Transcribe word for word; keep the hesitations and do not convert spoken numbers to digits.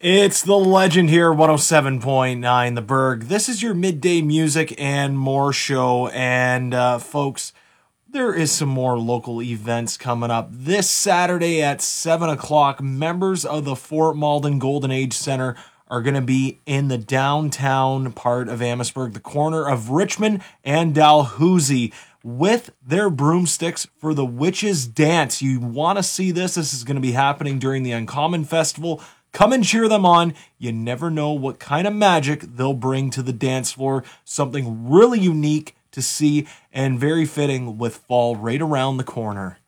It's the legend here, one oh seven point nine The Berg. This is your midday music and more show. And uh, folks, there is some more local events coming up. This Saturday at seven o'clock, members of the Fort Malden Golden Age Center are going to be in the downtown part of Amherstburg, the corner of Richmond and Dalhousie, with their broomsticks for the Witches Dance. You want to see this. This is going to be happening during the Uncommon Festival. Come and cheer them on. You never know what kind of magic they'll bring to the dance floor. Something really unique to see and very fitting with fall right around the corner.